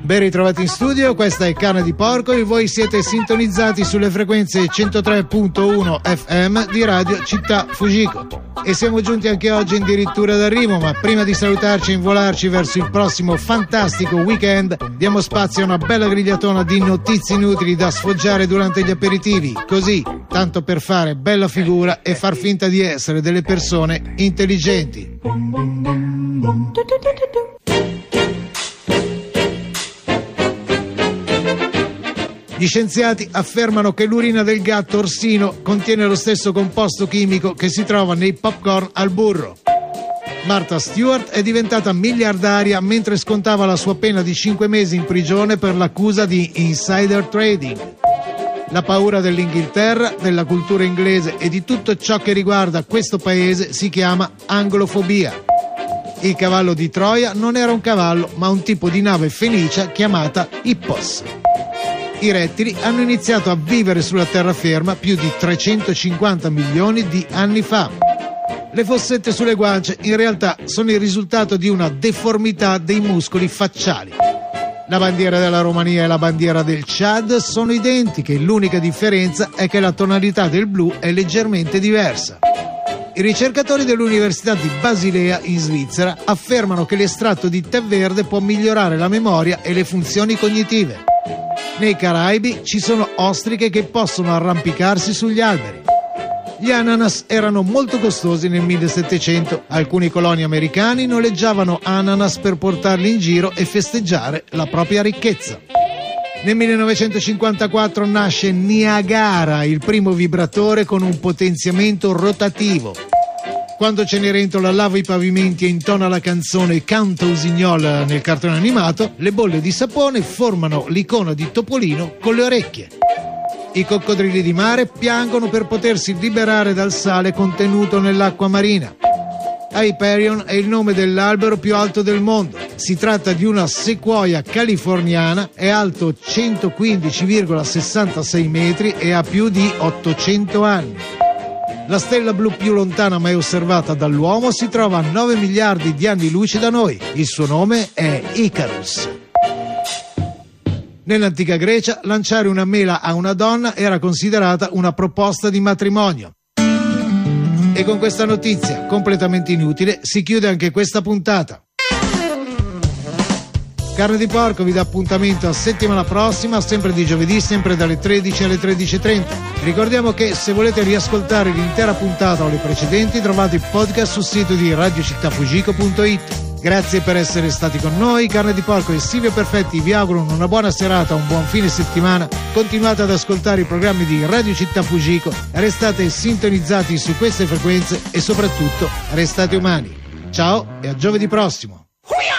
Ben ritrovati in studio, questa è Carne di Porco e voi siete sintonizzati sulle frequenze 103.1 FM di Radio Città Fujiko. E siamo giunti anche oggi addirittura d'arrivo, ma prima di salutarci e involarci verso il prossimo fantastico weekend, diamo spazio a una bella grigliatona di notizie inutili da sfoggiare durante gli aperitivi, così, tanto per fare bella figura e far finta di essere delle persone intelligenti. Gli scienziati affermano che l'urina del gatto orsino contiene lo stesso composto chimico che si trova nei popcorn al burro. Martha Stewart è diventata miliardaria mentre scontava la sua pena di 5 mesi in prigione per l'accusa di insider trading. La paura dell'Inghilterra, della cultura inglese e di tutto ciò che riguarda questo paese si chiama anglofobia. Il cavallo di Troia non era un cavallo, ma un tipo di nave fenicia chiamata Hippos. I rettili hanno iniziato a vivere sulla terraferma più di 350 milioni di anni fa. Le fossette sulle guance in realtà sono il risultato di una deformità dei muscoli facciali. La bandiera della Romania e la bandiera del Chad sono identiche, l'unica differenza è che la tonalità del blu è leggermente diversa. I ricercatori dell'Università di Basilea in Svizzera affermano che l'estratto di tè verde può migliorare la memoria e le funzioni cognitive. Nei Caraibi ci sono ostriche che possono arrampicarsi sugli alberi. Gli ananas erano molto costosi nel 1700. Alcuni coloni americani noleggiavano ananas per portarli in giro e festeggiare la propria ricchezza. Nel 1954 nasce Niagara, il primo vibratore con un potenziamento rotativo. Quando Cenerentola lava i pavimenti e intona la canzone Canta Usignola nel cartone animato, le bolle di sapone formano l'icona di Topolino con le orecchie. I coccodrilli di mare piangono per potersi liberare dal sale contenuto nell'acqua marina. Hyperion è il nome dell'albero più alto del mondo. Si tratta di una sequoia californiana, è alto 115,66 metri e ha più di 800 anni. La stella blu più lontana mai osservata dall'uomo si trova a 9 miliardi di anni luce da noi. Il suo nome è Icarus. Nell'antica Grecia, lanciare una mela a una donna era considerata una proposta di matrimonio. E con questa notizia completamente inutile si chiude anche questa puntata. Carne di Porco vi dà appuntamento a settimana prossima, sempre di giovedì, sempre dalle 13 alle 13:30. Ricordiamo che se volete riascoltare l'intera puntata o le precedenti trovate il podcast sul sito di radiocittafujiko.it. Grazie per essere stati con noi. Carne di Porco e Silvio Perfetti vi augurano una buona serata, un buon fine settimana. Continuate ad ascoltare i programmi di Radio Città Fujiko, restate sintonizzati su queste frequenze e soprattutto restate umani. Ciao e a giovedì prossimo.